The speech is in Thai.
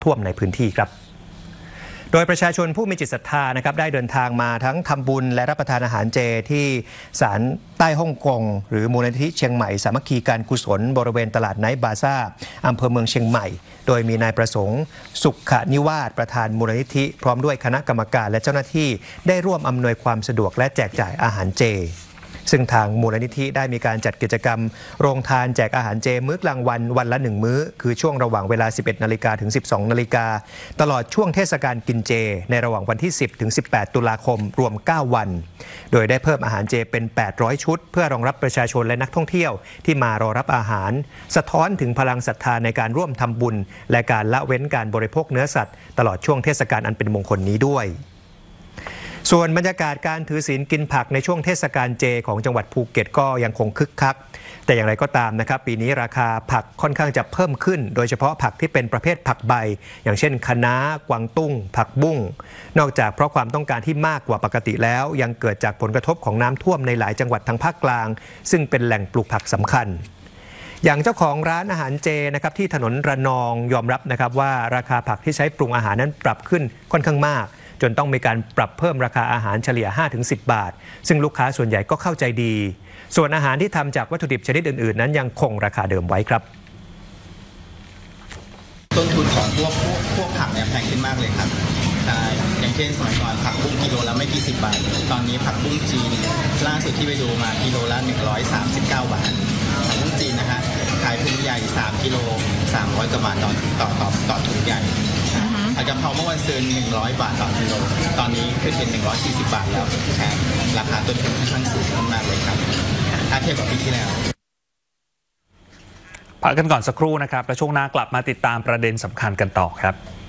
ท่วมในพื้นที่ครับโดยประชาชนผู้มีจิตศรัทธานะครับได้เดินทางมาทั้งทำบุญและรับประทานอาหารเจที่ศาลใต้ฮ่องกงหรือมูลนิธิเชียงใหม่สามัคคีการกุศลบริเวณตลาดไนท์บาซ่าอำเภอเมืองเชียงใหม่โดยมีนายประสงค์สุขนิวาสประธานมูลนิธิพร้อมด้วยคณะกรรมการและเจ้าหน้าที่ได้ร่วมอำนวยความสะดวกและแจกจ่ายอาหารเจซึ่งทางมูลนิธิได้มีการจัดกิจกรรมโรงทานแจกอาหารเจมื้อกลางวันวันละ1มื้อคือช่วงระหว่างเวลา 11 นาฬิกาถึง 12 นาฬิกาตลอดช่วงเทศกาลกินเจในระหว่างวันที่ 10 ถึง 18 ตุลาคมรวม 9 วันโดยได้เพิ่มอาหารเจเป็น 800 ชุดเพื่อรองรับประชาชนและนักท่องเที่ยวที่มารอรับอาหารสะท้อนถึงพลังศรัทธาในการร่วมทำบุญและการละเว้นการบริโภคเนื้อสัตว์ตลอดช่วงเทศกาลอันเป็นมงคลนี้ด้วยส่วนบรรยากาศการถือศีลกินผักในช่วงเทศกาลเจของจังหวัดภูเก็ตก็ยังคงคึกคักแต่อย่างไรก็ตามนะครับปีนี้ราคาผักค่อนข้างจะเพิ่มขึ้นโดยเฉพาะผักที่เป็นประเภทผักใบอย่างเช่นคะน้ากวางตุ้งผักบุ้งนอกจากเพราะความต้องการที่มากกว่าปกติแล้วยังเกิดจากผลกระทบของน้ำท่วมในหลายจังหวัดทางภาคกลางซึ่งเป็นแหล่งปลูกผักสำคัญอย่างเจ้าของร้านอาหารเจนะครับที่ถนนระนองยอมรับนะครับว่าราคาผักที่ใช้ปรุงอาหารนั้นปรับขึ้นค่อนข้างมากจนต้องมีการปรับเพิ่มราคาอาหารเฉลี่ย 5-10 บาทซึ่งลูกค้าส่วนใหญ่ก็เข้าใจดีส่วนอาหารที่ทำจากวัตถุดิบชนิดอื่นๆนั้นยังคงราคาเดิมไว้ครับต้นทุนของพวกผักเนี่ยแพงขึ้นมากเลยครับอย่างเช่นสมัยก่อนผักบุ้งกิโลละไม่กี่สิบบาทตอนนี้ผักบุ้งจีนล่าสุดที่ไปดูมากิโลละ139 บาทผักบุ้งจีนนะฮะขายถุงใหญ่3 กิโล300 กว่าบาทต่อถุงใหญ่ผัดกะเพราเมื่อวันซื้อ100 บาทต่อกิโลตอนนี้ขึ้นเป็น140 บาทแล้วราคาต้นทุนค่อนข้างสูงมากเลยครับถ้าเทียบกับปีที่แล้วพักกันก่อนสักครู่นะครับแล้วช่วงหน้ากลับมาติดตามประเด็นสำคัญกันต่อครับ